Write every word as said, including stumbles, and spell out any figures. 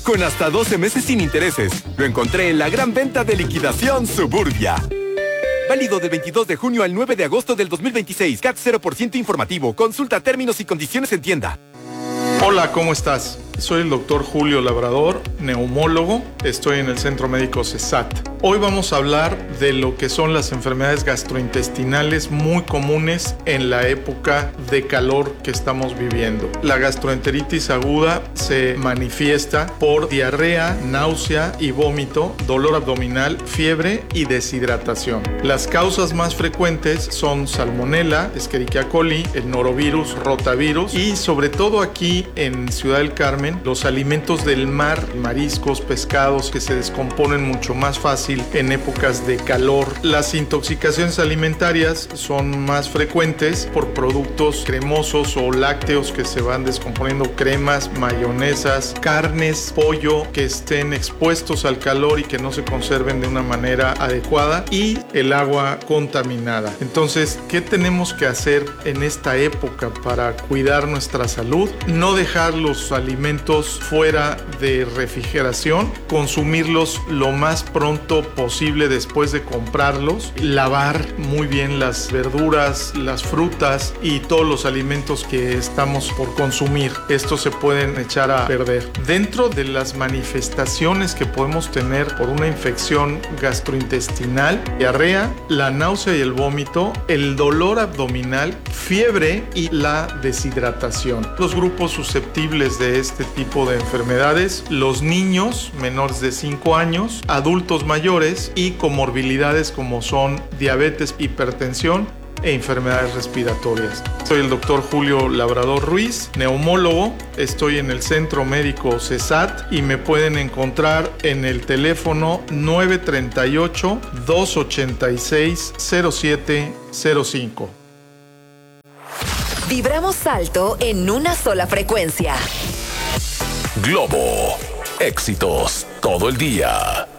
con hasta doce meses sin intereses. Lo encontré en la gran venta de liquidación Suburbia. Válido del veintidós de junio al nueve de agosto del dos mil veintiséis. C A T cero por ciento informativo. Consulta términos y condiciones en tienda. Hola, ¿cómo estás? Soy el doctor Julio Labrador, neumólogo. Estoy en el Centro Médico CESAT. Hoy vamos a hablar de lo que son las enfermedades gastrointestinales muy comunes en la época de calor que estamos viviendo. La gastroenteritis aguda se manifiesta por diarrea, náusea y vómito, dolor abdominal, fiebre y deshidratación. Las causas más frecuentes son Salmonella, Escherichia coli, el norovirus, rotavirus y sobre todo aquí en Ciudad del Carmen, los alimentos del mar, mariscos, pescados que se descomponen mucho más fácil en épocas de calor. Las intoxicaciones alimentarias son más frecuentes por productos cremosos o lácteos que se van descomponiendo, cremas, mayonesas, carnes, pollo que estén expuestos al calor y que no se conserven de una manera adecuada, y el agua contaminada. Entonces, ¿qué tenemos que hacer en esta época para cuidar nuestra salud? No dejar los alimentos fuera de refrigeración, consumirlos lo más pronto posible después de comprarlos, lavar muy bien las verduras, las frutas y todos los alimentos que estamos por consumir. Estos se pueden echar a perder. Dentro de las manifestaciones que podemos tener por una infección gastrointestinal, diarrea, la náusea y el vómito, el dolor abdominal, fiebre y la deshidratación. Los grupos susceptibles de este tipo de enfermedades: los niños menores de cinco años, adultos mayores y comorbilidades como son diabetes, hipertensión e enfermedades respiratorias. Soy el doctor Julio Labrador Ruiz, neumólogo. Estoy en el Centro Médico CESAT y me pueden encontrar en el teléfono nueve tres ocho, dos ocho seis, cero siete cero cinco. Vibramos alto en una sola frecuencia. Globo. Éxitos todo el día.